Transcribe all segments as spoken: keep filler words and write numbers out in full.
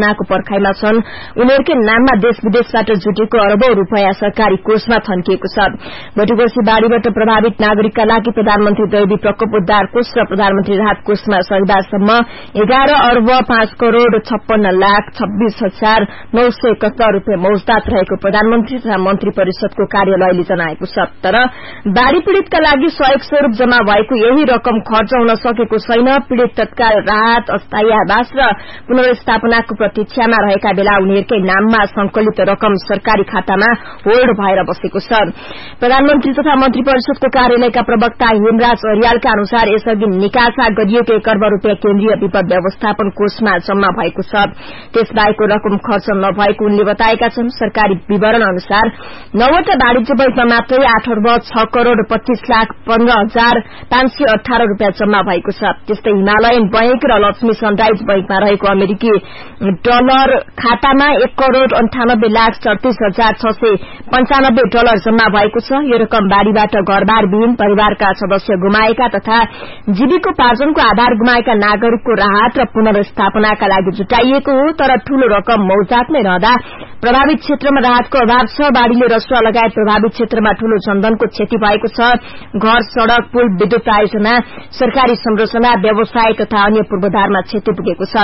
घटनाको पर्खाइमा छन् उनीहरूकै नाममा देश विदेशबाट जुटेको अरबौं रूपियाँ सरकारी कोषमा थन्किएको छ। भोटेकोशी बाढ़ीबाट प्रभावित नागरिकका लागि प्रधानमन्त्री दैवी प्रकोप उद्धार कोष र प्रधानमन्त्री राहत कोषमा सहिदासम्म एघार अर्ब पाँच करोड़ छप्पन्न लाख छब्बीस हजार नौ सय एकहत्तर रूपियाँ मौजदात रहेको प्रधानमन्त्री तथा मन्त्री परिषदको कार्यालयले जनाएको छ। तर बाढ़ी पीड़ितका लागि सहयोग स्वरूप जम्मा भएको यही रकम खर्च हुन सकेको छैन। पीड़ित तत्काल राहत, अस्थायी आवास र पुनर्स्थापनाको प्रतीक्षामा रहेका बेला उनीहरूकै नाममा संकलित रकम सरकारी खातामा होल्ड भएर बसेको छ। प्रधानमन्त्री तथा मन्त्री परिषदको कार्यालयका प्रवक्ता हेमराज अरियालका अनुसार यसअघि निकासा गरिएको एक अर्ब रूपियाँ केन्द्रीय विपद व्यवस्थापन कोषमा जम्मा भएको छ। त्यसबाहेकको रकम खर्च नभएको उनले बताएका छन्। सरकारी विवरण अनुसार नौवटा वाणिज्य बैंकमा मात्रै आठ अर्ब छ करोड़ पच्चीस लाख पन्ध्र हजार पाँच सय अठारह रूपियाँ जम्मा भएको छ। त्यस्तै हिमालयन बैंक र लक्ष्मी सनराइज बैंकमा रहेको अमेरिकी डलर खातामा एक करोड़ अन्ठानब्बे लाख चौतिस हजार छ सय पञ्चानब्बे डलर जम्मा भएको छ। यो रकम बाढ़ीबाट घरबारविहीन परिवारका सदस्य गुमाएका तथा जीविकोपार्जनको आधार गुमाएका नागरिकको राहत र पुनर्स्थापनाका लागि जुटाइएको हो। तर ठूलो रकम मौजदात नै रहँदा प्रभावित क्षेत्रमा राहतको अभाव छ। बाढ़ीले रसुवा लगायत प्रभावित क्षेत्रमा ठूलो जनधनको क्षति भएको छ। घर, सड़क, पुल, विद्युत आयोजना, सरकारी संरचना, व्यवसाय तथा अन्य पूर्वाधारमा क्षति पुगेको छ।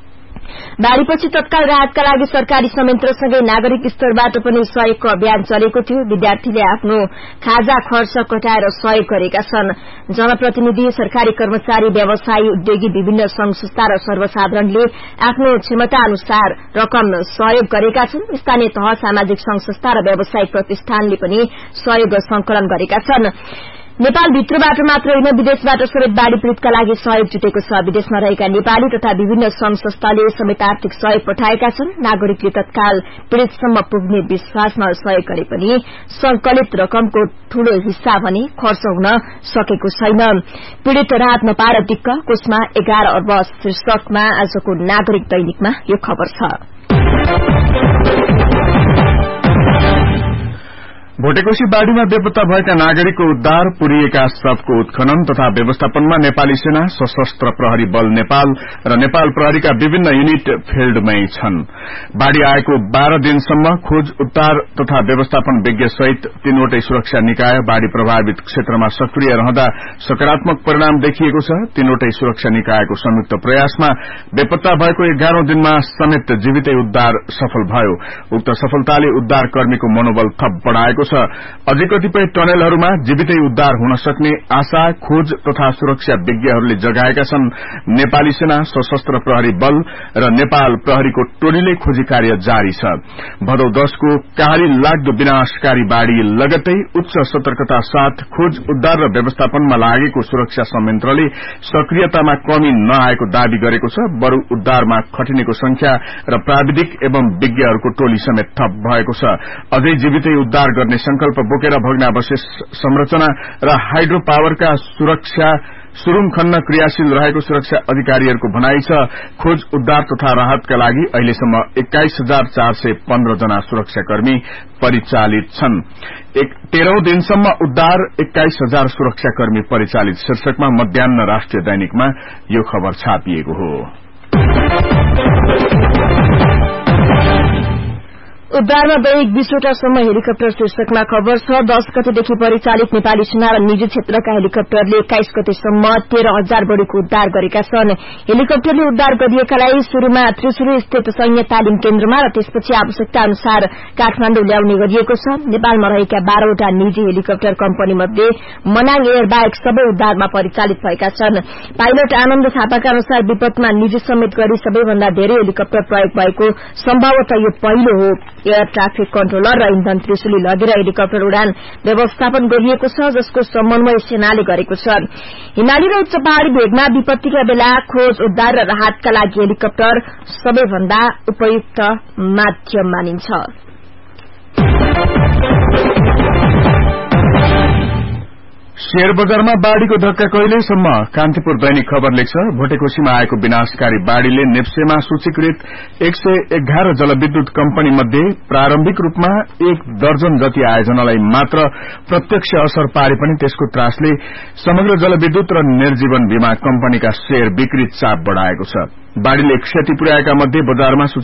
बाढ़ीपछि तत्काल राहतका लागि सरकारी संयन्त्रसँगै नागरिक स्तरबाट पनि सहयोगको अभियान चलेको थियो। विद्यार्थीले आफ्नो खाजा खर्च कटाएर सहयोग गरेका छन्। जनप्रतिनिधि, सरकारी कर्मचारी, व्यवसायी, उद्योगी, विभिन्न संघ संस्था र सर्वसाधारणले आफ्नो क्षमता अनुसार रकम सहयोग गरेका छन्। स्थानीय तह, सामाजिक संघ संस्था र व्यावसायिक प्रतिष्ठानले पनि सहयोग संकलन गरेका छन्। नेपाल भित्रबाट मात्र होइन, विदेशबाट समेत बाढ़ी पीड़ितका लागि सहयोग जुटेको छ। विदेशमा रहेका नेपाली तथा विभिन्न संघ संस्थाले समेत आर्थिक सहयोग पठाएका छन्। नागरिकले तत्काल पीड़ितसम्म पुग्ने विश्वासमा सहयोग गरे पनि संकलित रकमको ठूलो हिस्सा भने खर्च हुन सकेको छैन। पीड़ित राहत नपाएर दिक्क, कोषमा एघार अर्ब शीर्षकमा आजको नागरिक दैनिकमा यो खबर छ। भोटेकोशी बाढ़ीमा बेपत्ता भएका नागरिकको उद्धार, पुरिएका शवको उत्खनन तथा व्यवस्थापनमा नेपाली सेना, सशस्त्र प्रहरी बल नेपाल र नेपाल प्रहरीका विभिन्न युनिट फिल्डमै छन्। बाढ़ी आएको बाह्र दिनसम्म खोज, उद्धार तथा व्यवस्थापन विज्ञ सहित तीनवटै सुरक्षा निकाय बाढ़ी प्रभावित क्षेत्रमा सक्रिय रहँदा सकारात्मक परिणाम देखिएको छ। तीनवटै सुरक्षा निकायको संयुक्त प्रयासमा बेपत्ता भएको एघारौं दिनमा समेत जीवितै उद्धार सफल भयो। उक्त सफलताले उद्धार कर्मीको मनोबल थप बढ़ाएको छ। अझै कतिपय टनेलहरूमा जीवितै उद्धार हुन सक्ने आशा खोज तथा सुरक्षा विज्ञहरूले जगाएका छन्। नेपाली सेना, सशस्त्र प्रहरी बल र नेपाल प्रहरीको टोलीले खोजी कार्य जारी छ। भदौ दशको कहाली लाग्दो विनाशकारी बाढ़ी लगतै उच्च सतर्कता साथ खोज, उद्धार र व्यवस्थापनमा लागेको सुरक्षा संयन्त्रले सक्रियतामा कमी नआएको दावी गरेको छ। बरु उद्धारमा खटिनेको संख्या र प्राविधिक एवं विज्ञहरूको टोली समेत थप भएको छ। अझै जीवितै उद्धार गर्ने संकल्प बोकेर भग्नावशेष संरचना र हाइड्रो पावरका सुरक्षा सुरुङ खन्न क्रियाशील रहेको सुरक्षा अधिकारीहरूको भनाई छ। खोज, उद्धार तथा राहतका लागि अहिलेसम्म एक्काइस हजार चार सय पन्ध्र जना सुरक्षाकर्मी परिचालित छन्। तेह्रौं दिनसम्म उद्धार, एक्काइस हजार सुरक्षाकर्मी परिचालित शीर्षकमा मध्याह्न राष्ट्रिय दैनिकमा यो खबर छापिएको हो। उद्धारमा दैनिक बीसवटासम्म हेलिकप्टर शीर्षकमा खबर छ। दश गतेदेखि परिचालित नेपाली सेना र निजी क्षेत्रका हेलिकप्टरले एक्काइस गतेसम्म तेह्र हजार बढ़ीको उद्धार गरेका छन्। हेलिकप्टरले उद्धार गरिएकालाई शुरूमा त्रिशुली स्थित सैन्य तालिम केन्द्रमा र त्यसपछि आवश्यकता अनुसार काठमाण्डु ल्याउने गरिएको छ। नेपालमा रहेका बाह्रवटा निजी हेलिकप्टर कम्पनी मध्ये मनाङ एयर बाहेक सबै उद्धारमा परिचालित भएका छन्। पाइलट आनन्द थापाका अनुसार विपदमा निजी समेत गरी सबैभन्दा धेरै हेलिकप्टर प्रयोग भएको सम्भवतः यो पहिलो हो। एयर ट्राफिक कन्ट्रोलर र इन्धन त्रिशुली लगेर हेलिकप्टर उडान व्यवस्थापन गरिएको छ, जसको समन्वय सेनाले गरेको छ। हिमाली र उच्च पहाड़ी भेगमा विपत्तिका बेला खोज, उद्धार र राहतका लागि हेलिकप्टर सबैभन्दा उपयुक्त माध्यम मानिन्छ। शेयर बजारमा बाढ़ीको धक्का कहिलेसम्म? कान्तिपुर दैनिक खबर लेख्छ, भोटेकोशीमा आएको विनाशकारी बाढ़ीले नेप्सेमा सूचीकृत एक सय एघार जलविद्युत कम्पनी मध्ये प्रारम्भिक रूपमा एक दर्जन जति आयोजनालाई मात्र प्रत्यक्ष असर पारे पनि त्यसको त्रासले समग्र जलविद्युत र निर्जीवन बीमा कम्पनीका शेयर बिक्री चाप बढ़ाएको छ। बाढ़ीले क्षति पुर्याएका मध्ये बजारमा